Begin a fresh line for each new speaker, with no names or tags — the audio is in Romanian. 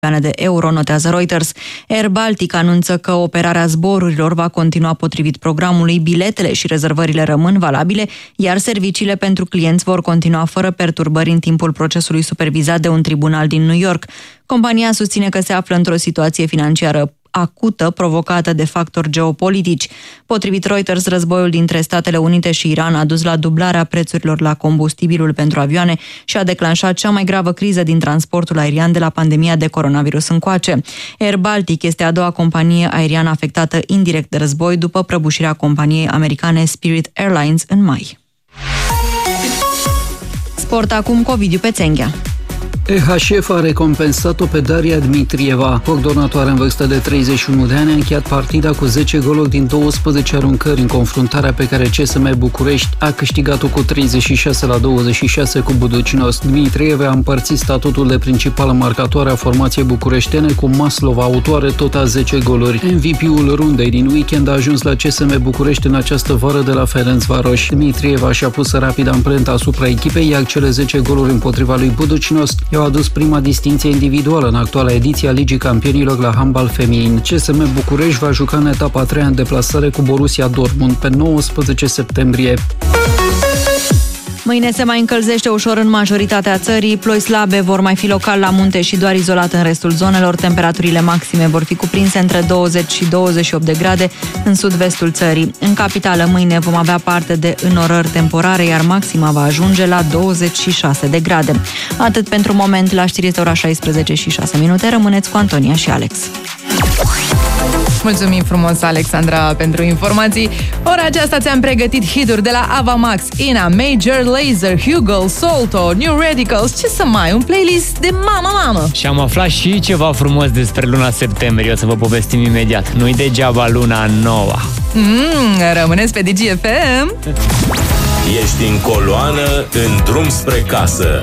de euro, notează Reuters. Air Baltic anunță că operarea zborurilor va continua potrivit programului, biletele și rezervările rămân valabile, iar serviciile pentru clienți vor continua fără perturbări în timpul procesului supervizat de un tribunal din New York. Compania susține că se află într-o situație financiară acută provocată de factori geopolitici. Potrivit Reuters, războiul dintre Statele Unite și Iran a dus la dublarea prețurilor la combustibilul pentru avioane și a declanșat cea mai gravă criză din transportul aerian de la pandemia de coronavirus încoace. Air Baltic este a doua companie aeriană afectată indirect de război după prăbușirea companiei americane Spirit Airlines în mai. Sport acum cu Ovidiu Pețenghea.
EHF a recompensat-o pe Daria Dmitrieva. Coordonatoarea în vârstă de 31 de ani a încheiat partida cu 10 goluri din 12 aruncări în confruntarea pe care CSM București a câștigat-o cu 36-26 cu Budućnost. Dmitrieva a împărțit statutul de principală marcatoare a formației bucureștene cu Maslova, autoare tot a 10 goluri. MVP-ul rundei din weekend a ajuns la CSM București în această vară de la Ferencvaros. Dmitrieva și-a pus rapid amprenta asupra echipei, iar cele 10 goluri împotriva lui Budućnost i-au adus prima distincție individuală în actuala ediție a Ligii Campionilor la handbal feminin. CSM București va juca în etapa a 3-a în deplasare cu Borussia Dortmund pe 19 septembrie.
Mâine se mai încălzește ușor în majoritatea țării, ploi slabe vor mai fi local la munte și doar izolat în restul zonelor. Temperaturile maxime vor fi cuprinse între 20 și 28 de grade în sud-vestul țării. În capitală mâine vom avea parte de înnorări temporare, iar maxima va ajunge la 26 de grade. Atât pentru moment, la știri este ora 16 și 6 minute. Rămâneți cu Antonia și Alex.
Mulțumim frumos, Alexandra, pentru informații. Ora aceasta ți-am pregătit hituri de la Ava Max, Ina, Major Lazer, Hugo, Salto, New Radicals, ce să mai, un playlist de mamă.
Și am aflat și ceva frumos despre luna septembrie, o să vă povestim imediat. Nu-i degeaba luna nouă.
Rămâneți pe DGFM.
Ești în coloană, în drum spre casă.